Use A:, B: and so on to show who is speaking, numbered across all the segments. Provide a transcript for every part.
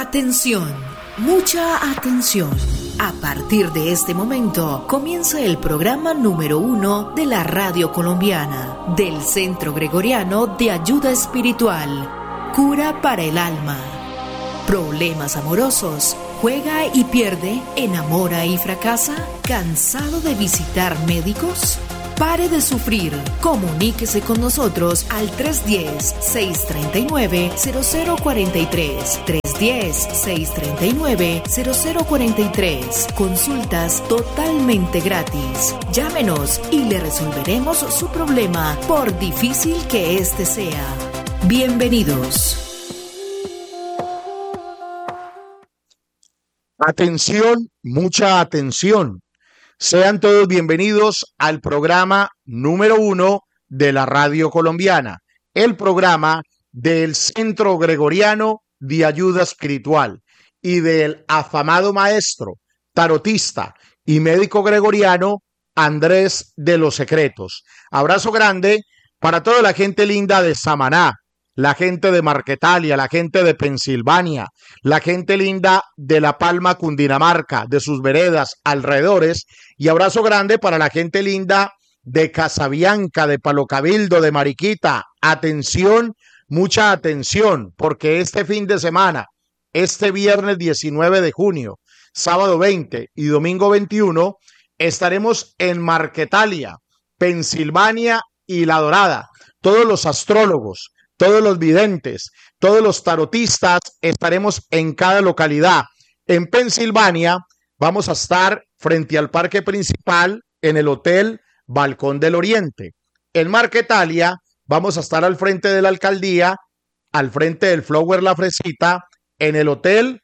A: Atención, mucha atención. A partir de este momento comienza el programa número 1 de la radio colombiana, del Centro Gregoriano de Ayuda Espiritual, Cura para el Alma. ¿Problemas amorosos? ¿Juega y pierde? ¿Enamora y fracasa? ¿Cansado de visitar médicos? Pare de sufrir. Comuníquese con nosotros al 310-639-0043. 310-639-0043. Consultas totalmente gratis. Llámenos y le resolveremos su problema, por difícil que este sea. Bienvenidos.
B: Atención, mucha atención. Sean todos bienvenidos al programa número 1 de la radio colombiana, el programa del Centro Gregoriano de Ayuda Espiritual y del afamado maestro, tarotista y médico gregoriano Andrés de los Secretos. Abrazo grande para toda la gente linda de Samaná, la gente de Marquetalia, la gente de Pensilvania, la gente linda de La Palma, Cundinamarca, de sus veredas, alrededores, y abrazo grande para la gente linda de Casabianca, de Palo Cabildo, de Mariquita. Atención, mucha atención, porque este fin de semana, este viernes 19 de junio, sábado 20 y domingo 21, estaremos en Marquetalia, Pensilvania y La Dorada. Todos los astrólogos, todos los videntes, todos los tarotistas estaremos en cada localidad. En Pensilvania vamos a estar frente al parque principal en el Hotel Balcón del Oriente. En Marquetalia vamos a estar al frente de la alcaldía, al frente del Flower La Fresita, en el Hotel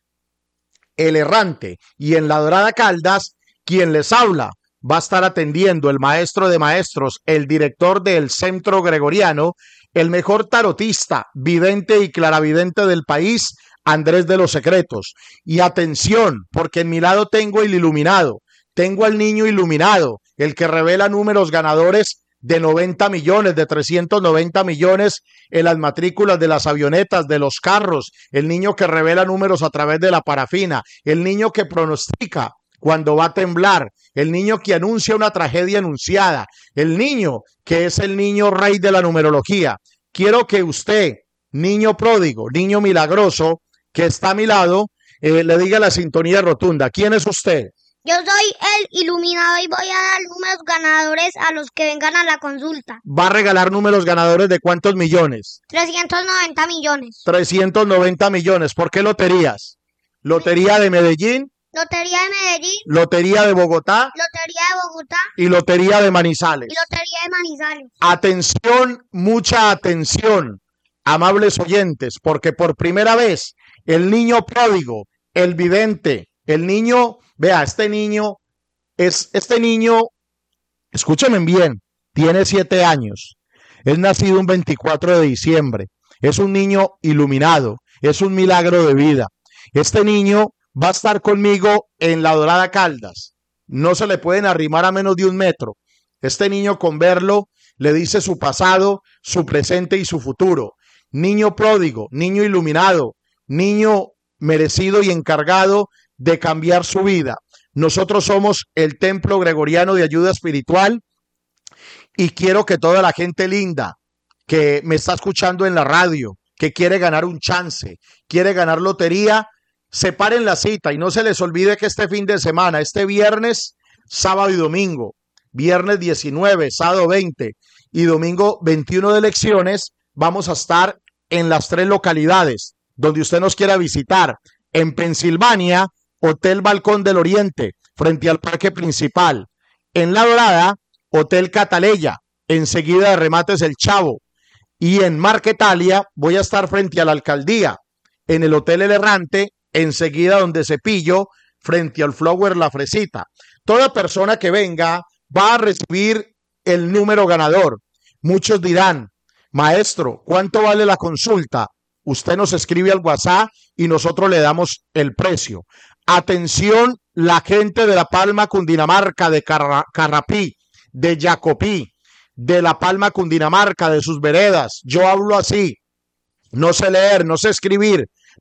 B: El Errante. Y en La Dorada Caldas, quien les habla va a estar atendiendo el maestro de maestros, el director del Centro Gregoriano, el mejor tarotista, vidente y claravidente del país, Andrés de los Secretos. Y atención, porque en mi lado tengo el iluminado, tengo al niño iluminado, el que revela números ganadores de 90 millones, de 390 millones en las matrículas de las avionetas, de los carros, el niño que revela números a través de la parafina, el niño que pronostica cuando va a temblar, el niño que anuncia una tragedia anunciada, el niño que es el niño rey de la numerología. Quiero que usted, niño pródigo, niño milagroso, que está a mi lado, le diga la sintonía rotunda. ¿Quién es usted?
C: Yo soy el iluminado y voy a dar números ganadores a los que vengan a la consulta.
B: ¿Va a regalar números ganadores de cuántos millones?
C: 390 millones.
B: 390 millones. ¿Por qué loterías? ¿Lotería de Medellín?
C: Lotería de Medellín.
B: Lotería de Bogotá.
C: Lotería de Bogotá.
B: Y Lotería de Manizales.
C: Y Lotería de Manizales.
B: Atención, mucha atención, amables oyentes, porque por primera vez el niño pródigo, el vidente, el niño, vea, este niño, escúchenme bien, tiene 7 años, es nacido un 24 de diciembre, es un niño iluminado, es un milagro de vida. Este niño va a estar conmigo en La Dorada Caldas, no se le pueden arrimar a menos de 1 metro. Este niño, con verlo, le dice su pasado, su presente y su futuro. Niño pródigo, niño iluminado, niño merecido y encargado de cambiar su vida. Nosotros somos el Templo Gregoriano de Ayuda Espiritual y quiero que toda la gente linda que me está escuchando en la radio, que quiere ganar un chance, quiere ganar lotería, separen la cita y no se les olvide que este fin de semana, este viernes, sábado y domingo, viernes 19, sábado 20 y domingo 21 de elecciones, vamos a estar en las 3 localidades donde usted nos quiera visitar. En Pensilvania, Hotel Balcón del Oriente, frente al parque principal. En La Dorada, Hotel Cataleya, enseguida de Remates El Chavo. Y en Marquetalia voy a estar frente a la alcaldía, en el Hotel El Errante, enseguida donde Cepillo, frente al Flower La Fresita. Toda persona que venga va a recibir el número ganador. Muchos dirán, maestro, ¿cuánto vale la consulta? Usted nos escribe al WhatsApp y nosotros le damos el precio. Atención, la gente de La Palma, Cundinamarca, de Carrapí, de Jacopí, de La Palma, Cundinamarca, de sus veredas. Yo hablo así, no sé leer, no sé escribir,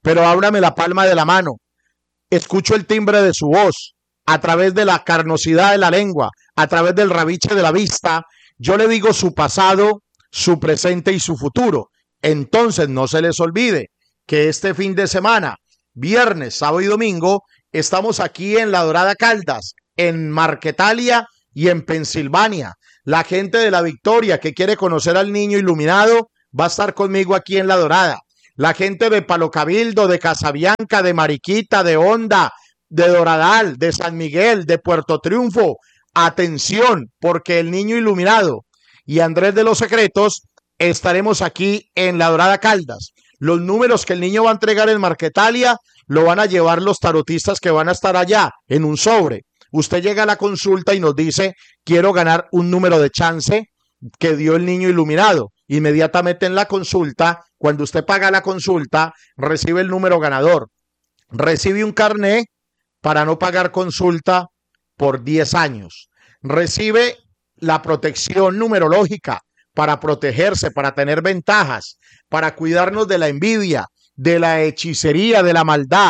B: pero ábrame la palma de la mano. Escucho el timbre de su voz a través de la carnosidad de la lengua, a través del rabiche de la vista. Yo le digo su pasado, su presente y su futuro. Entonces no se les olvide que este fin de semana, viernes, sábado y domingo, estamos aquí en La Dorada Caldas, en Marquetalia y en Pensilvania. La gente de La Victoria que quiere conocer al niño iluminado va a estar conmigo aquí en La Dorada. La gente de Palo Cabildo, de Casabianca, de Mariquita, de Honda, de Doradal, de San Miguel, de Puerto Triunfo. Atención, porque el niño iluminado y Andrés de los Secretos estaremos aquí en La Dorada Caldas. Los números que el niño va a entregar en Marquetalia lo van a llevar los tarotistas que van a estar allá en un sobre. Usted llega a la consulta y nos dice, quiero ganar un número de chance que dio el niño iluminado. Inmediatamente en la consulta, cuando usted paga la consulta, recibe el número ganador. Recibe un carné para no pagar consulta por 10 años. Recibe la protección numerológica para protegerse, para tener ventajas, para cuidarnos de la envidia, de la hechicería, de la maldad.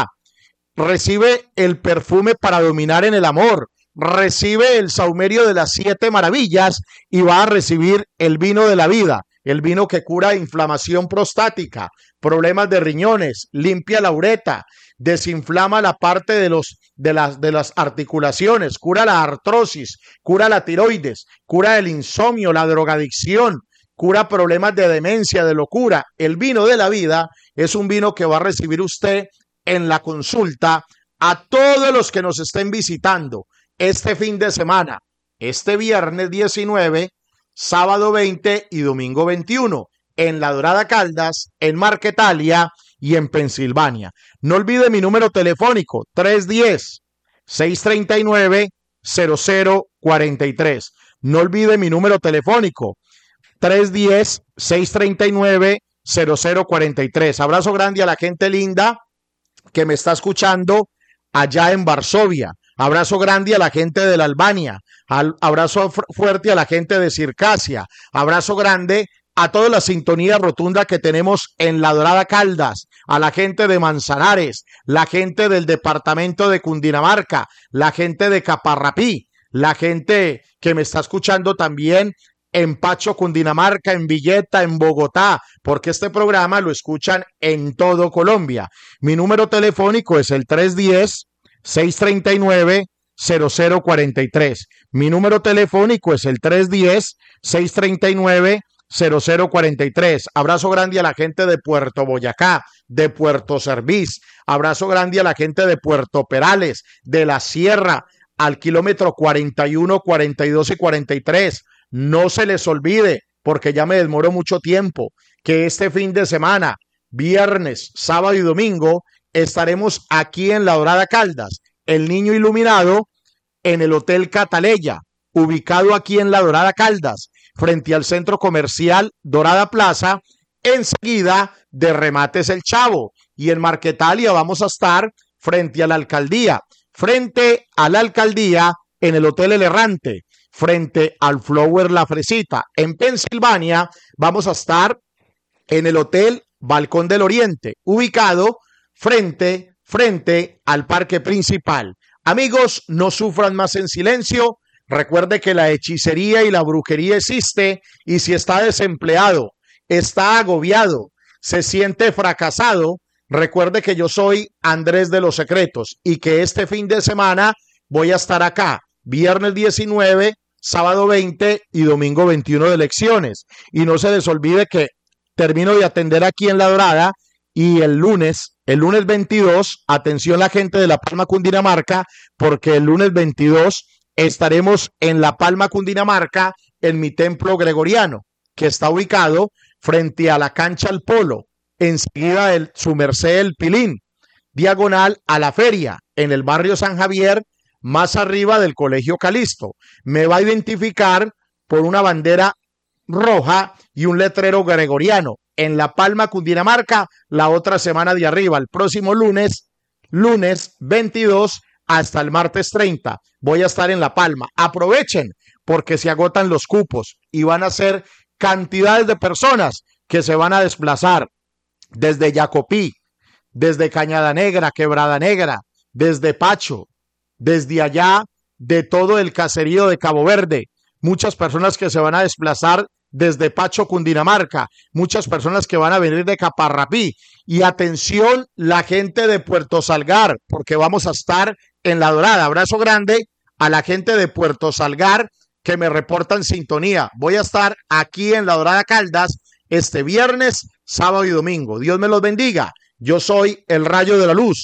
B: Recibe el perfume para dominar en el amor. Recibe el saumerio de las 7 maravillas y va a recibir el vino de la vida, el vino que cura inflamación prostática, problemas de riñones, limpia la uretra, desinflama la parte de las articulaciones, cura la artrosis, cura la tiroides, cura el insomnio, la drogadicción, cura problemas de demencia, de locura. El vino de la vida es un vino que va a recibir usted en la consulta a todos los que nos estén visitando este fin de semana, este viernes 19, sábado 20 y domingo 21, en La Dorada Caldas, en Marquetalia y en Pensilvania. No olvide mi número telefónico, 310-639-0043. No olvide mi número telefónico, 310-639-0043. Abrazo grande a la gente linda que me está escuchando allá en Varsovia. Abrazo grande a la gente de la Albania. Abrazo fuerte a la gente de Circasia. Abrazo grande a toda la sintonía rotunda que tenemos en La Dorada Caldas, a la gente de Manzanares, la gente del departamento de Cundinamarca, la gente de Caparrapí, la gente que me está escuchando también en Pacho, Cundinamarca, en Villeta, en Bogotá, porque este programa lo escuchan en todo Colombia. Mi número telefónico es el 310-639-0043. Mi número telefónico es el 310-639-0043. Abrazo grande a la gente de Puerto Boyacá, de Puerto Servís. Abrazo grande a la gente de Puerto Perales, de la Sierra, al kilómetro 41, 42 y 43. No se les olvide, porque ya me demoro mucho tiempo, que este fin de semana, viernes, sábado y domingo, estaremos aquí en La Dorada Caldas, el niño iluminado, en el Hotel Cataleya, ubicado aquí en La Dorada Caldas, frente al centro comercial Dorada Plaza, enseguida de Remates El Chavo. Y en Marquetalia vamos a estar frente a la alcaldía en el Hotel El Errante, frente al Flower La Fresita. En Pensilvania vamos a estar en el Hotel Balcón del Oriente, ubicado frente al parque principal. Amigos, no sufran más en silencio. Recuerde que la hechicería y la brujería existe, y si está desempleado, está agobiado, se siente fracasado, recuerde que yo soy Andrés de los Secretos y que este fin de semana voy a estar acá, viernes 19, sábado 20 y domingo 21 de elecciones. Y no se les olvide que termino de atender aquí en La Dorada, y el lunes 22, atención la gente de La Palma, Cundinamarca, porque el lunes 22 estaremos en La Palma, Cundinamarca, en mi templo gregoriano, que está ubicado frente a la cancha al Polo, enseguida del Su Merced El Pilín, diagonal a la feria, en el barrio San Javier, más arriba del Colegio Calisto. Me va a identificar por una bandera roja y un letrero gregoriano. En La Palma, Cundinamarca, la otra semana de arriba, el próximo lunes 22 hasta el martes 30, voy a estar en La Palma. Aprovechen, porque se agotan los cupos y van a ser cantidades de personas que se van a desplazar desde Jacopí, desde Cañada Negra, Quebrada Negra, desde Pacho, desde allá de todo el caserío de Cabo Verde, muchas personas que se van a desplazar desde Pacho, Cundinamarca, muchas personas que van a venir de Caparrapí. Y atención, la gente de Puerto Salgar, porque vamos a estar en La Dorada. Abrazo grande a la gente de Puerto Salgar que me reportan sintonía. Voy a estar aquí en La Dorada Caldas este viernes, sábado y domingo. Dios me los bendiga. Yo soy el Rayo de la Luz.